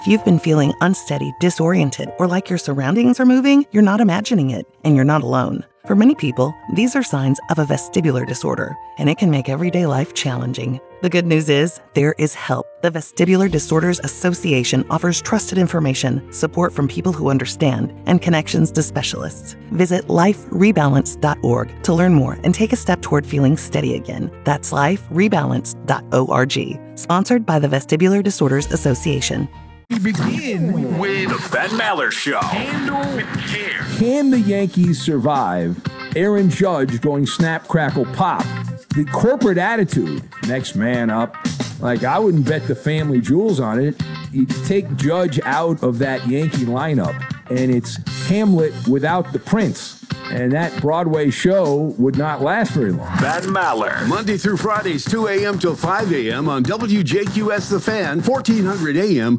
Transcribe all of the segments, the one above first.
If you've been feeling unsteady, disoriented, or like your surroundings are moving, you're not imagining it, and you're not alone. For many people, these are signs of a vestibular disorder, and it can make everyday life challenging. The good news is, there is help. The Vestibular Disorders Association offers trusted information, support from people who understand, and connections to specialists. Visit liferebalance.org to learn more and take a step toward feeling steady again. That's liferebalance.org. Sponsored by the Vestibular Disorders Association. We begin with the Ben Maller Show. Handle with care. Can the Yankees survive? Aaron Judge going snap, crackle, pop. The corporate attitude, next man up. Like, I wouldn't bet the family jewels on it. You take Judge out of that Yankee lineup, and it's Hamlet without the prince. And that Broadway show would not last very long. Ben Maller. Monday through Fridays, 2 a.m. till 5 a.m. on WJQS The Fan, 1400 a.m.,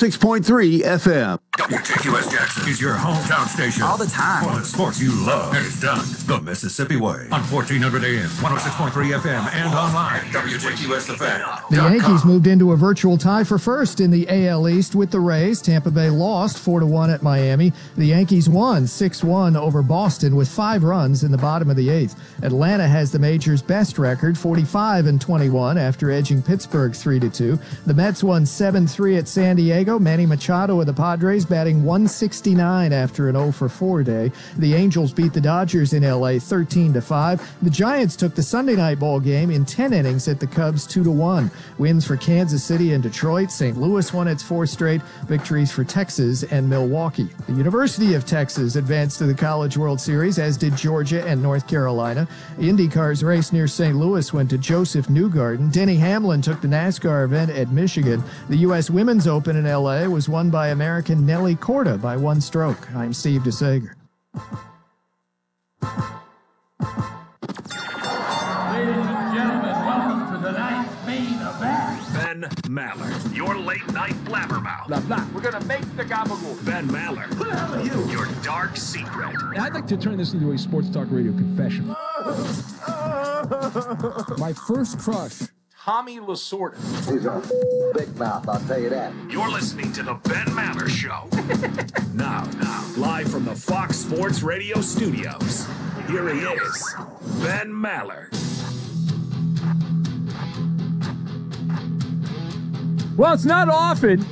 106.3 FM. WJQS Jackson is your hometown station. All the time. For the sports you love. And it's done the Mississippi way. On 1400 AM, 106.3 FM, and online at WJQSTheFan. The Yankees moved into a virtual tie for first in the AL East with the Rays. Tampa Bay lost 4-1 at Miami. The Yankees won 6-1 over Boston with 5 runs in the bottom of the 8th. Atlanta has the major's best record, 45-21, after edging Pittsburgh 3-2. The Mets won 7-3 at San Diego. Manny Machado of the Padres batting 169 after an 0-for-4 day. The Angels beat the Dodgers in L.A. 13-5. The Giants took the Sunday night ball game in 10 innings at the Cubs 2-1. Wins for Kansas City and Detroit. St. Louis won its 4 straight. Victories for Texas and Milwaukee. The University of Texas advanced to the College World Series, as did Georgia and North Carolina. IndyCar's race near St. Louis went to Joseph Newgarden. Denny Hamlin took the NASCAR event at Michigan. The U.S. Women's Open in L.A. was won by American Nelly Korda by 1 stroke. I'm Steve DeSager. Ladies and gentlemen, welcome to tonight's main event. Ben Maller, your late night blabbermouth. Blah, blah. We're going to make the gabagool. Ben Maller, who the hell are you? Your dark secret. I'd like to turn this into a sports talk radio confession. My first crush, Tommy Lasorda. He's a big mouth, I'll tell you that. You're listening to the Ben Maller Show. Now, live from the Fox Sports Radio studios, here he is, Ben Maller. Well, it's not often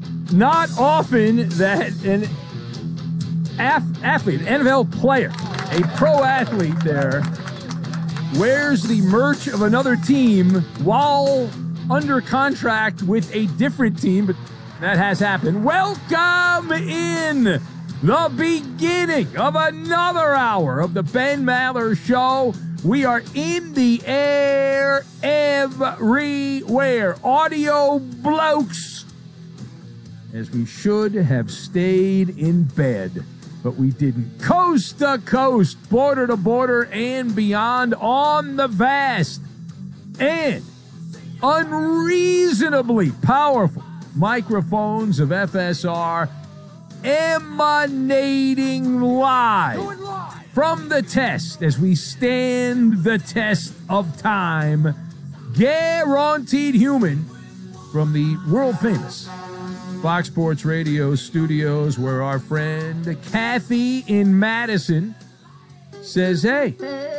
that an athlete, NFL player, a pro athlete there, wears the merch of another team while under contract with a different team, but that has happened. Welcome in the beginning of another hour of the Ben Maller Show. We are in the air everywhere. Audio blokes, as we should have stayed in bed, but we didn't. Coast to coast, border to border, and beyond on the vast and unreasonably powerful microphones of FSR, emanating live from the test as we stand the test of time. Guaranteed human from the world famous Fox Sports Radio studios, where our friend Kathy in Madison says, hey.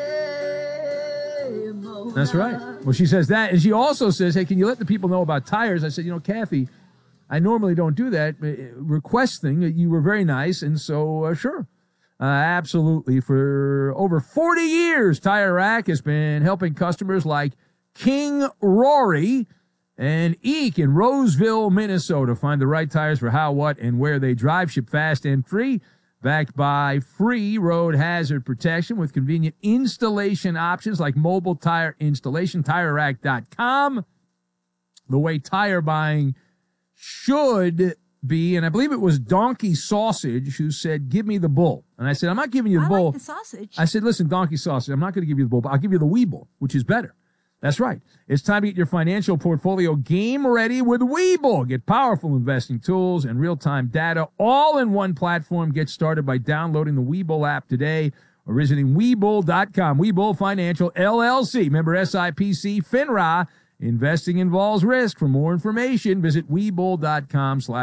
That's right. Well, she says that. And she also says, hey, can you let the people know about tires? I said, Kathy, I normally don't do that. Requesting, you were very nice. And so, sure. Absolutely. For over 40 years, Tire Rack has been helping customers like King Rory and Eek in Roseville, Minnesota, find the right tires for how, what, and where they drive. Ship fast and free. Backed by free road hazard protection with convenient installation options like mobile tire installation. TireRack.com. The way tire buying should be, and I believe it was Donkey Sausage who said, give me the bull. And I said, I'm not giving you the bull. I like the sausage. I said, listen, Donkey Sausage, I'm not going to give you the bull, but I'll give you the Weeble, which is better. That's right. It's time to get your financial portfolio game ready with Webull. Get powerful investing tools and real-time data all in one platform. Get started by downloading the Webull app today or visiting Webull.com. Webull Financial, LLC. Member SIPC, FINRA. Investing involves risk. For more information, visit Webull.com/